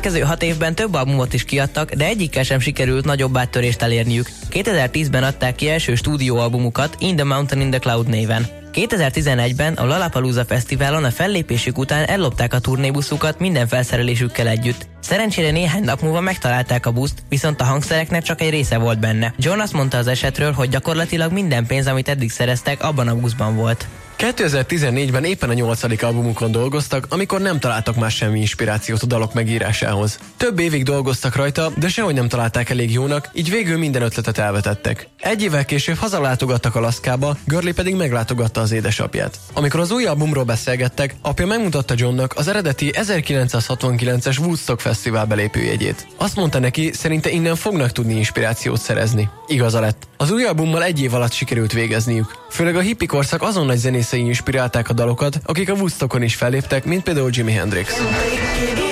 következő 6 évben több albumot is kiadtak, de egyikkel sem sikerült nagyobb áttörést elérniük. 2010-ben adták ki első stúdióalbumukat In the Mountain in the Cloud néven. 2011-ben a Lollapalooza Fesztiválon a fellépésük után ellopták a turnébuszukat minden felszerelésükkel együtt. Szerencsére néhány nap múlva megtalálták a buszt, viszont a hangszereknek csak egy része volt benne. John azt mondta az esetről, hogy gyakorlatilag minden pénz, amit eddig szereztek, abban a buszban volt. 2014-ben éppen a 8. albumukon dolgoztak, amikor nem találtak már semmi inspirációt a dalok megírásához. Több évig dolgoztak rajta, de sehogy nem találták elég jónak, így végül minden ötletet elvetettek. Egy évvel később hazalátogattak Alaszkába, Gurley pedig meglátogatta az édesapját. Amikor az új albumról beszélgettek, apja megmutatta Johnnak az eredeti 1969-es Woodstock Fesztivál belépőjegyét. Azt mondta neki, szerinte innen fognak tudni inspirációt szerezni. Igaza lett. Az új albummal 1 év alatt sikerült végezniük. Főleg a hippie korszak azon nagy zenészei inspirálták a dalokat, akik a Woodstockon is felléptek, mint például Jimi Hendrix.